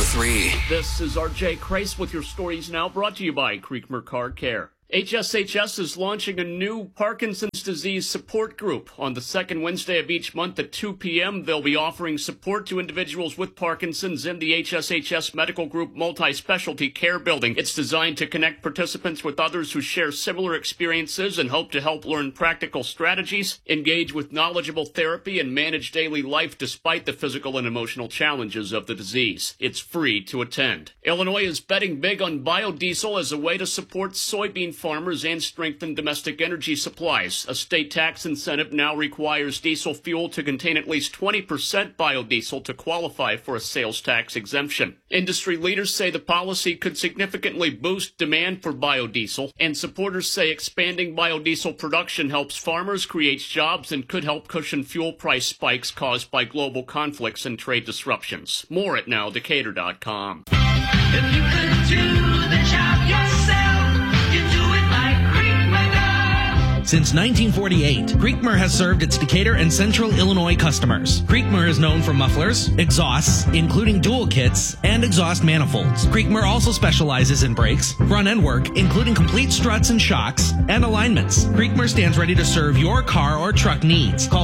103. This is RJ Kreis with your stories now, brought to you by Creekmer Car Care. HSHS is launching a new Parkinson's disease support group. On the second Wednesday of each month at 2 p.m., they'll be offering support to individuals with Parkinson's in the HSHS Medical Group Multi-Specialty Care Building. It's designed to connect participants with others who share similar experiences and hope to help learn practical strategies, engage with knowledgeable therapy, and manage daily life despite the physical and emotional challenges of the disease. It's free to attend. Illinois is betting big on biodiesel as a way to support soybean farmers and strengthen domestic energy supplies. A state tax incentive now requires diesel fuel to contain at least 20% biodiesel to qualify for a sales tax exemption. Industry leaders say the policy could significantly boost demand for biodiesel, and supporters say expanding biodiesel production helps farmers, creates jobs, and could help cushion fuel price spikes caused by global conflicts and trade disruptions. More at nowdecatur.com. If you could do the job yourself, you do it like Creekmer does. Since 1948, Creekmer has served its Decatur and Central Illinois customers. Creekmer is known for mufflers, exhausts, including dual kits, and exhaust manifolds. Creekmer also specializes in brakes, front-end work, including complete struts and shocks, and alignments. Creekmer stands ready to serve your car or truck needs. Call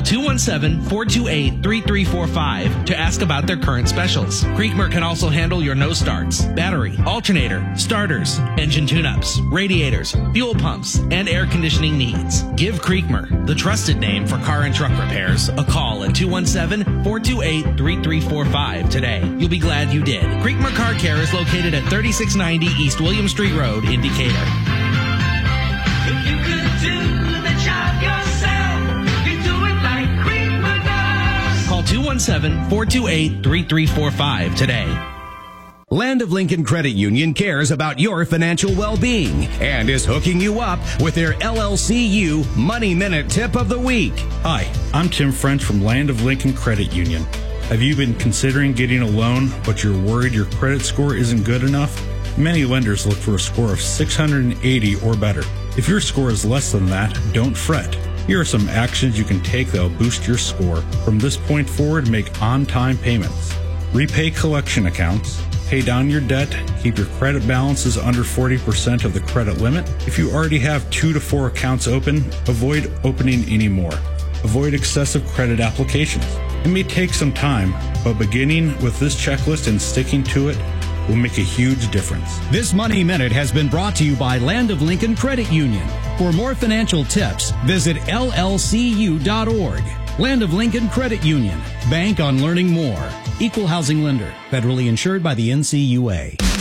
217-428-3345 to ask about their current specials. Creekmer can also handle your no starts, battery, alternator, starters, engine tune-ups, radiators, fuel pumps, and air conditioning needs. Give Creekmer, the trusted name for car and truck repairs, a call at 217-428-3345 today. You'll be glad you did. Creekmer Car Care is located at 3690 East William Street Road in Decatur. If you could do the job yourself, you do it like Creekmer does. Call 217-428-3345 today. Land of Lincoln Credit Union cares about your financial well-being and is hooking you up with their LLCU Money Minute Tip of the Week. Hi, I'm Tim French from Land of Lincoln Credit Union. Have you been considering getting a loan, but you're worried your credit score isn't good enough? Many lenders look for a score of 680 or better. If your score is less than that, don't fret. Here are some actions you can take that will boost your score. From this point forward, make on-time payments. Repay collection accounts. Pay down your debt, keep your credit balances under 40% of the credit limit. If you already have 2 to 4 accounts open, avoid opening any more. Avoid excessive credit applications. It may take some time, but beginning with this checklist and sticking to it will make a huge difference. This Money Minute has been brought to you by Land of Lincoln Credit Union. For more financial tips, visit llcu.org. Land of Lincoln Credit Union. Bank on learning more. Equal housing lender. Federally insured by the NCUA.